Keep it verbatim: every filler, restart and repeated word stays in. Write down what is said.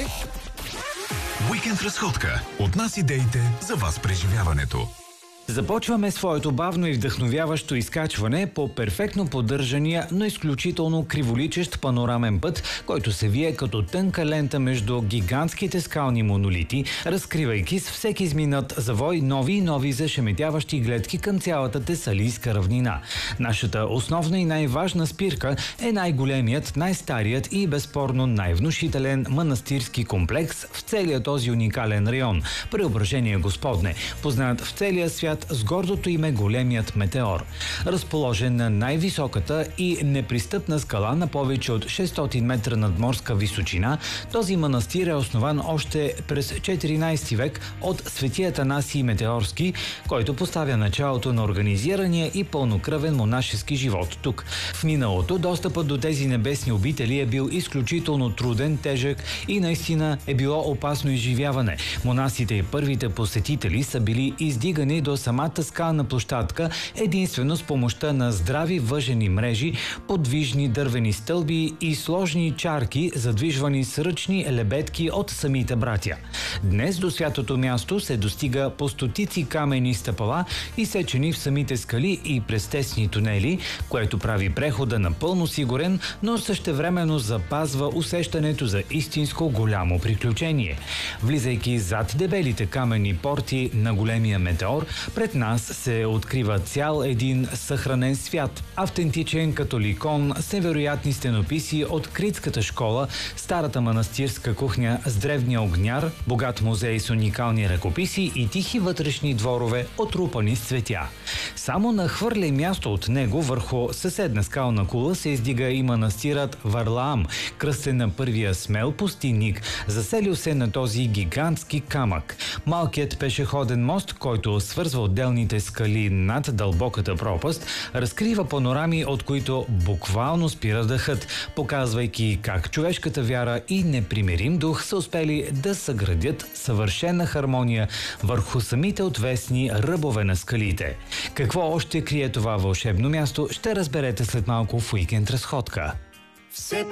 Уикенд разходка. От нас идеите за вас преживяването. Започваме своето бавно и вдъхновяващо изкачване по перфектно поддържания, но изключително криволичещ панорамен път, който се вие като тънка лента между гигантските скални монолити, разкривайки с всеки изминат завой нови и нови зашеметяващи гледки към цялата Тесалийска равнина. Нашата основна и най-важна спирка е най-големият, най-старият и безспорно най-внушителен манастирски комплекс в целия този уникален район – Преображение Господне, познат в целия свят с гордото име Големият метеор. Разположен на най-високата и непристъпна скала на повече от шестстотин метра надморска височина, този манастир е основан още през четиринайсети век от свети Атанасий Метеорски, който поставя началото на организирания и пълнокръвен монашески живот тук. В миналото достъпът до тези небесни обители е бил изключително труден, тежък и наистина е било опасно изживяване. Монасите и първите посетители са били издигани до самата скална площадка единствено с помощта на здрави въжени мрежи, подвижни дървени стълби и сложни чарки, задвижвани с ръчни лебедки от самите братя. Днес до святото място се достига по стотици каменни стъпала, изсечени в самите скали и през тесни тунели, което прави прехода напълно сигурен, но същевременно запазва усещането за истинско голямо приключение. Влизайки зад дебелите каменни порти на Големия метеор, пред нас се открива цял един съхранен свят. Автентичен католикон с невероятни стенописи от критската школа, старата манастирска кухня с древния огняр, богат музей с уникални ръкописи и тихи вътрешни дворове, отрупани с цветя. Само на хвърле място от него върху съседна скална кула се издига и манастирът Варлаам, кръстен на първия смел пустинник, заселил се на този гигантски камък. Малкият пешеходен мост, който свързва отделните скали над дълбоката пропаст, разкрива панорами, от които буквално спира дъхът, показвайки как човешката вяра и непримирим дух са успели да съградят съвършена хармония върху самите отвесни ръбове на скалите. Какво още крие това вълшебно място, ще разберете след малко в Уикенд разходка. Все